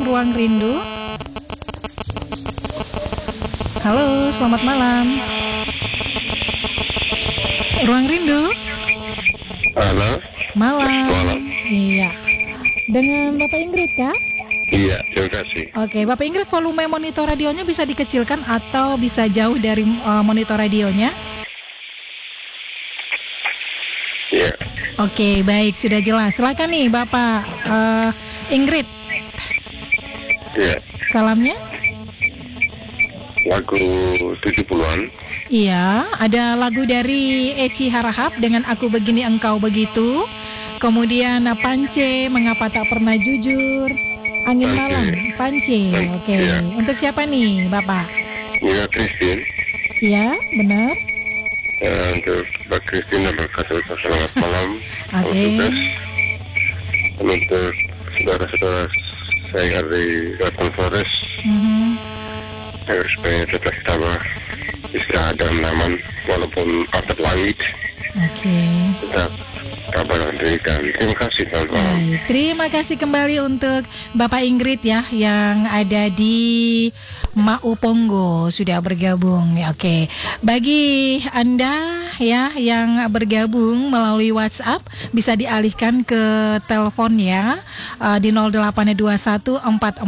Ruang Rindu. Halo, selamat malam. Ruang Rindu. Halo. Malam. Iya. Dengan Bapak Ingrid kah? Iya, terima kasih. Oke, Bapak Ingrid, volume monitor radionya bisa dikecilkan atau bisa jauh dari monitor radionya? Iya. Oke, baik, sudah jelas. Silakan nih Bapak Ingrid. Iya. Salamnya? Lagu 70-an. Iya, ada lagu dari Eci Harahap dengan Aku Begini Engkau Begitu. Kemudian Pance, Mengapa Tak Pernah Jujur. Angin Pance. Malam, Pance. Oke, Iya. untuk siapa nih Bapak? Iya, Christine. Iya, benar. Untuk Mbak Christine dan Mbak Katul, selamat malam. Oke. Dan untuk saudara-saudara saya yang ada di Lapan Flores, agar supaya tetap tabah istirahat dan aman walaupun atap langit. Oke. Tetap kabar dan terima kasih teman-teman. Baik, terima kasih kembali untuk Bapak Ingrid ya yang ada di Mauponggo sudah bergabung. Ya, oke. Bagi Anda ya yang bergabung melalui WhatsApp bisa dialihkan ke telepon ya di 0821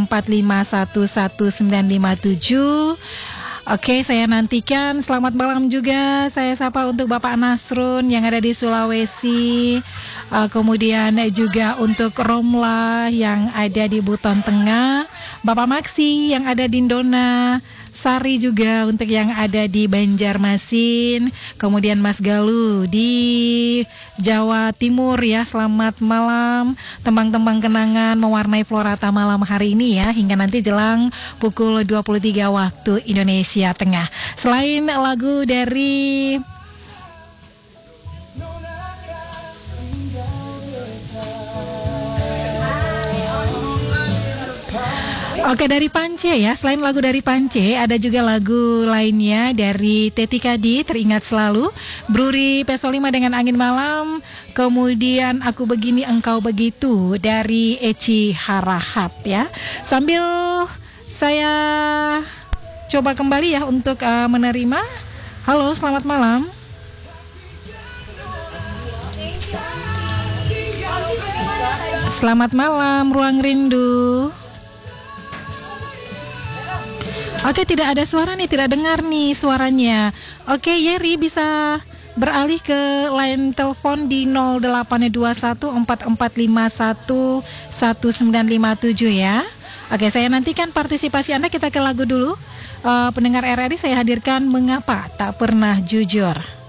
4451 1957. Oke, saya nantikan. Selamat malam juga. Saya sapa untuk Bapak Nasrun yang ada di Sulawesi. Kemudian juga untuk Romla yang ada di Buton Tengah. Bapak Maksi yang ada di Ndona. Sari juga untuk yang ada di Banjarmasin. Kemudian Mas Galuh di Jawa Timur ya. Selamat malam. Tembang-tembang kenangan mewarnai Florata malam hari ini ya, hingga nanti jelang pukul 23 waktu Indonesia Tengah. Selain lagu dari Oke, dari Pance ya. Selain lagu dari Pance, ada juga lagu lainnya dari Teti Kadi, Teringat Selalu, Bruri Pesolima dengan Angin Malam, kemudian Aku Begini Engkau Begitu dari Eci Harahap ya. Sambil saya coba kembali ya untuk menerima. Halo, selamat malam. Selamat malam, Ruang Rindu. Oke, tidak ada suara nih, tidak dengar nih suaranya. Oke, Yeri bisa beralih ke line telepon di 0821 4451 1957 ya. Oke, saya nantikan partisipasi Anda. Kita ke lagu dulu. Pendengar RRI, saya hadirkan Mengapa Tak Pernah Jujur.